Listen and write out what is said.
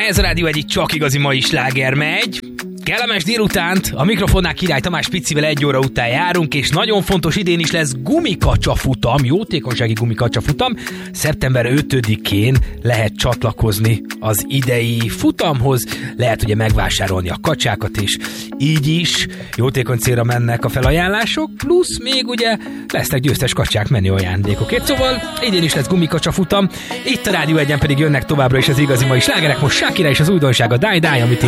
Ez a rádió egyik csak igazi mai sláger megy. Kellemes délutánt, a mikrofonnál Király Tamás Picivel 1 óra után járunk, és nagyon fontos, idén is lesz gumikacsa futam, jótékonysági gumikacsa futam. Szeptember 5-én lehet csatlakozni az idei futamhoz, lehet ugye megvásárolni a kacsákat, és így is jótékony célra mennek a felajánlások, plusz még ugye lesznek győztes kacsák, menő ajándékokért. Szóval idén is lesz gumikacsa futam, itt a Rádió 1-en pedig jönnek továbbra is az igazi mai slágerek, most Shakira és az újdonság a Die Die, amit